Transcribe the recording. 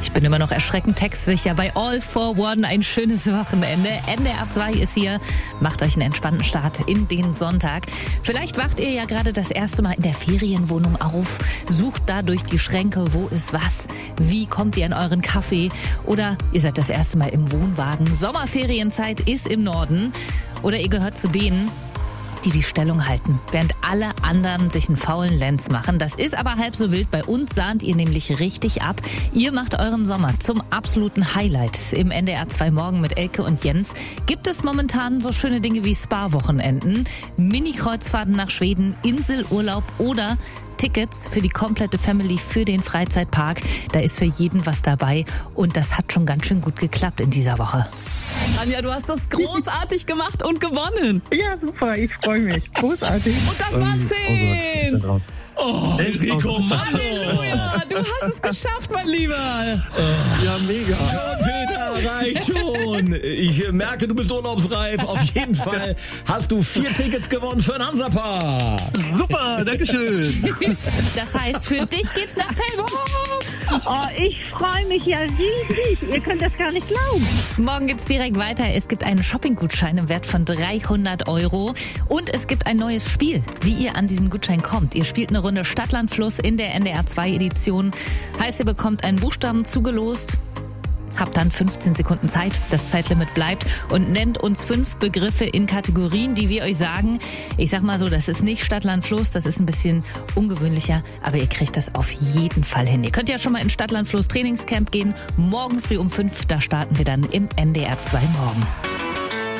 Ich bin immer noch erschreckend textsicher bei All for One. Ein schönes Wochenende. NDR 2 ist hier. Macht euch einen entspannten Start in den Sonntag. Vielleicht wacht ihr ja gerade das erste Mal in der Ferienwohnung auf. Sucht da durch die Schränke, wo ist was? Wie kommt ihr an euren Kaffee? Oder ihr seid das erste Mal im Wohnwagen. Sommerferienzeit ist im Norden. Oder ihr gehört zu denen, die Stellung halten, während alle anderen sich einen faulen Lenz machen. Das ist aber halb so wild. Bei uns sahnt ihr nämlich richtig ab. Ihr macht euren Sommer zum absoluten Highlight. Im NDR 2 Morgen mit Elke und Jens gibt es momentan so schöne Dinge wie Spa-Wochenenden, Mini-Kreuzfahrten nach Schweden, Inselurlaub oder Tickets für die komplette Family für den Freizeitpark. Da ist für jeden was dabei und das hat schon ganz schön gut geklappt in dieser Woche. Anja, du hast das großartig gemacht und gewonnen. Ja, super, ich freue mich. Großartig. Und das waren 10. Oh, Enrico, Mann! Halleluja, du hast es geschafft, mein Lieber. Ja, mega. Schon, Peter, reicht schon. Ich merke, du bist urlaubsreif. Auf jeden Fall hast du 4 Tickets gewonnen für den Hansapark. Super, dankeschön. Das heißt, für dich geht's nach Pellworm. Oh, ich freue mich ja riesig. Ihr könnt das gar nicht glauben. Morgen geht's direkt weiter. Es gibt einen Shopping-Gutschein im Wert von 300 € und es gibt ein neues Spiel, wie ihr an diesen Gutschein kommt. Ihr spielt eine Runde Stadt-Land-Fluss in der NDR 2 Edition. Heißt, ihr bekommt einen Buchstaben zugelost. Habt dann 15 Sekunden Zeit, das Zeitlimit bleibt und nennt uns 5 Begriffe in Kategorien, die wir euch sagen. Ich sag mal so, das ist nicht Stadt, Land, Fluss, das ist ein bisschen ungewöhnlicher, aber ihr kriegt das auf jeden Fall hin. Ihr könnt ja schon mal in Stadt, Land, Fluss Trainingscamp gehen. Morgen früh um 5, da starten wir dann im NDR 2 Morgen.